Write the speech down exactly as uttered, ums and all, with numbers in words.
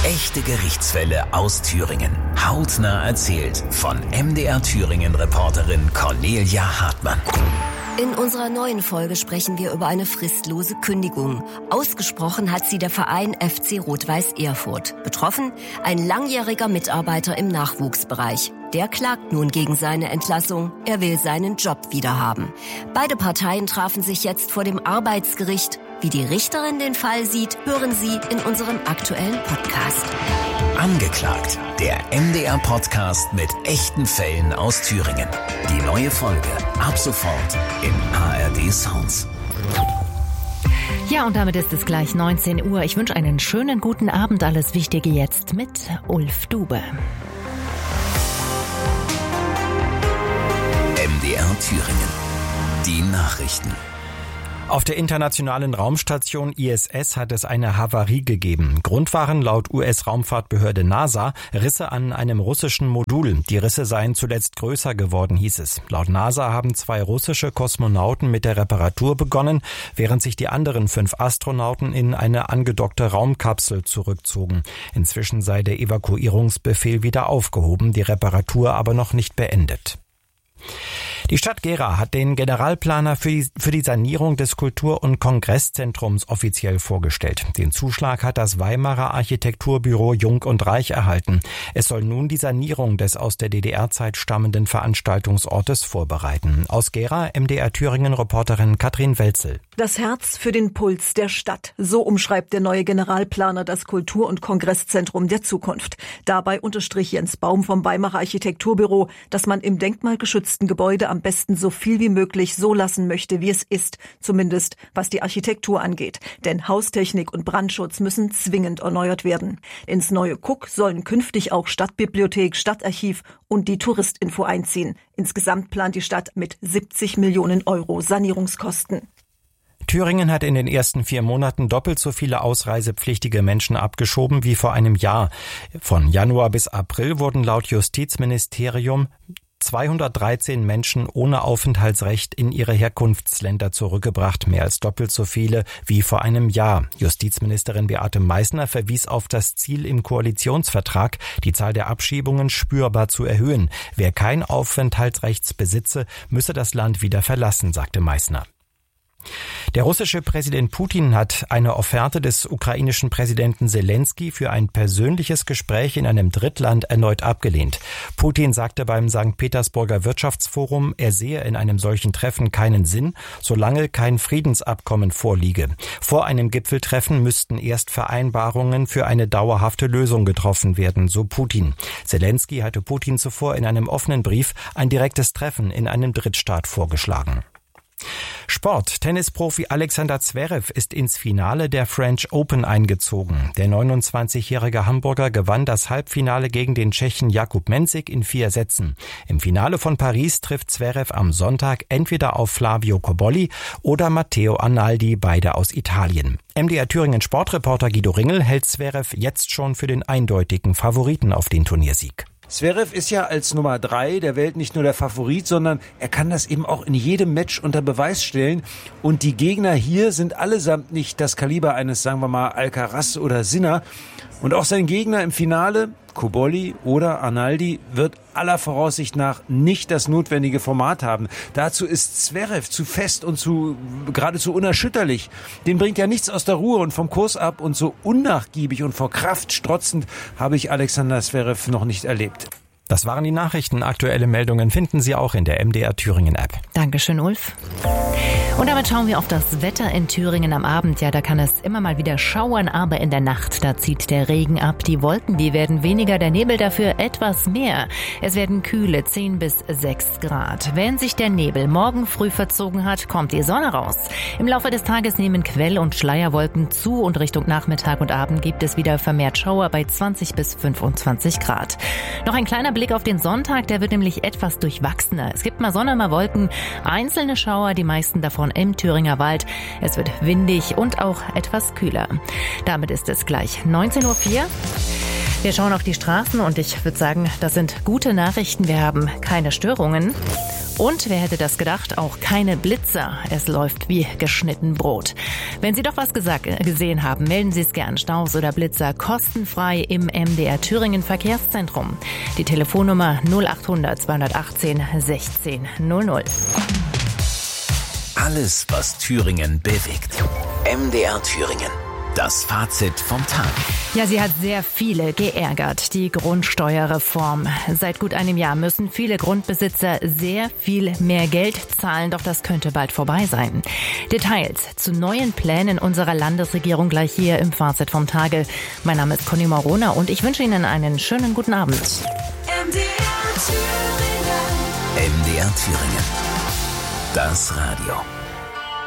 Echte Gerichtsfälle aus Thüringen. Hautnah erzählt von M D R Thüringen-Reporterin Cornelia Hartmann. In unserer neuen Folge sprechen wir über eine fristlose Kündigung. Ausgesprochen hat sie der Verein F C Rot-Weiß Erfurt. Betroffen ein langjähriger Mitarbeiter im Nachwuchsbereich. Der klagt nun gegen seine Entlassung. Er will seinen Job wiederhaben. Beide Parteien trafen sich jetzt vor dem Arbeitsgericht. Wie die Richterin den Fall sieht, hören Sie in unserem aktuellen Podcast. Angeklagt, der M D R-Podcast mit echten Fällen aus Thüringen. Die neue Folge ab sofort im A R D Sounds. Ja, und damit ist es gleich neunzehn Uhr. Ich wünsche einen schönen guten Abend. Alles Wichtige jetzt mit Ulf Dube. M D R Thüringen. Die Nachrichten. Auf der internationalen Raumstation I S S hat es eine Havarie gegeben. Grund waren laut U S-Raumfahrtbehörde NASA Risse an einem russischen Modul. Die Risse seien zuletzt größer geworden, hieß es. Laut NASA haben zwei russische Kosmonauten mit der Reparatur begonnen, während sich die anderen fünf Astronauten in eine angedockte Raumkapsel zurückzogen. Inzwischen sei der Evakuierungsbefehl wieder aufgehoben, die Reparatur aber noch nicht beendet. Die Stadt Gera hat den Generalplaner für die, für die Sanierung des Kultur- und Kongresszentrums offiziell vorgestellt. Den Zuschlag hat das Weimarer Architekturbüro Jung und Reich erhalten. Es soll nun die Sanierung des aus der D D R-Zeit stammenden Veranstaltungsortes vorbereiten. Aus Gera, M D R Thüringen-Reporterin Katrin Welzel. Das Herz für den Puls der Stadt. So umschreibt der neue Generalplaner das Kultur- und Kongresszentrum der Zukunft. Dabei unterstrich Jens Baum vom Weimarer Architekturbüro, dass man im denkmalgeschützten Gebäude am besten so viel wie möglich so lassen möchte, wie es ist, zumindest was die Architektur angeht. Denn Haustechnik und Brandschutz müssen zwingend erneuert werden. Ins neue Kuck sollen künftig auch Stadtbibliothek, Stadtarchiv und die Touristinfo einziehen. Insgesamt plant die Stadt mit siebzig Millionen Euro Sanierungskosten. Thüringen hat in den ersten vier Monaten doppelt so viele ausreisepflichtige Menschen abgeschoben wie vor einem Jahr. Von Januar bis April wurden laut Justizministerium zweihundertdreizehn Menschen ohne Aufenthaltsrecht in ihre Herkunftsländer zurückgebracht, mehr als doppelt so viele wie vor einem Jahr. Justizministerin Beate Meißner verwies auf das Ziel im Koalitionsvertrag, die Zahl der Abschiebungen spürbar zu erhöhen. Wer kein Aufenthaltsrecht besitze, müsse das Land wieder verlassen, sagte Meißner. Der russische Präsident Putin hat eine Offerte des ukrainischen Präsidenten Selenskyj für ein persönliches Gespräch in einem Drittland erneut abgelehnt. Putin sagte beim Sankt Petersburger Wirtschaftsforum, er sehe in einem solchen Treffen keinen Sinn, solange kein Friedensabkommen vorliege. Vor einem Gipfeltreffen müssten erst Vereinbarungen für eine dauerhafte Lösung getroffen werden, so Putin. Selenskyj hatte Putin zuvor in einem offenen Brief ein direktes Treffen in einem Drittstaat vorgeschlagen. Sport. Tennisprofi Alexander Zverev ist ins Finale der French Open eingezogen. Der neunundzwanzigjährige Hamburger gewann das Halbfinale gegen den Tschechen Jakub Mensik in vier Sätzen. Im Finale von Paris trifft Zverev am Sonntag entweder auf Flavio Cobolli oder Matteo Arnaldi, beide aus Italien. M D R Thüringen Sportreporter Guido Ringel hält Zverev jetzt schon für den eindeutigen Favoriten auf den Turniersieg. Zverev ist ja als Nummer drei der Welt nicht nur der Favorit, sondern er kann das eben auch in jedem Match unter Beweis stellen. Und die Gegner hier sind allesamt nicht das Kaliber eines, sagen wir mal, Alcaraz oder Sinner. Und auch sein Gegner im Finale, Cobolli oder Arnaldi, wird aller Voraussicht nach nicht das notwendige Format haben. Dazu ist Zverev zu fest und zu geradezu unerschütterlich. Den bringt ja nichts aus der Ruhe und vom Kurs ab, und so unnachgiebig und vor Kraft strotzend habe ich Alexander Zverev noch nicht erlebt. Das waren die Nachrichten. Aktuelle Meldungen finden Sie auch in der M D R Thüringen App. Dankeschön, Ulf. Und damit schauen wir auf das Wetter in Thüringen am Abend. Ja, da kann es immer mal wieder schauern, aber in der Nacht, da zieht der Regen ab. Die Wolken, die werden weniger, der Nebel dafür etwas mehr. Es werden kühle zehn bis sechs Grad. Wenn sich der Nebel morgen früh verzogen hat, kommt die Sonne raus. Im Laufe des Tages nehmen Quell- und Schleierwolken zu und Richtung Nachmittag und Abend gibt es wieder vermehrt Schauer bei zwanzig bis fünfundzwanzig Grad. Noch ein kleiner Blick auf den Sonntag, der wird nämlich etwas durchwachsener. Es gibt mal Sonne, mal Wolken, einzelne Schauer, die meisten davon im Thüringer Wald. Es wird windig und auch etwas kühler. Damit ist es gleich neunzehn Uhr vier. Wir schauen auf die Straßen und ich würde sagen, das sind gute Nachrichten. Wir haben keine Störungen. Und wer hätte das gedacht, auch keine Blitzer. Es läuft wie geschnitten Brot. Wenn Sie doch was gesagt, gesehen haben, melden Sie es gern. Staus oder Blitzer kostenfrei im M D R Thüringen Verkehrszentrum. Die Telefonnummer null acht hundert zweihundertachtzehn sechzehn null null. Alles, was Thüringen bewegt. M D R Thüringen. Das Fazit vom Tag. Ja, sie hat sehr viele geärgert, die Grundsteuerreform. Seit gut einem Jahr müssen viele Grundbesitzer sehr viel mehr Geld zahlen, doch das könnte bald vorbei sein. Details zu neuen Plänen unserer Landesregierung gleich hier im Fazit vom Tage. Mein Name ist Conny Morona und ich wünsche Ihnen einen schönen guten Abend. M D R Thüringen. M D R Thüringen. Das Radio.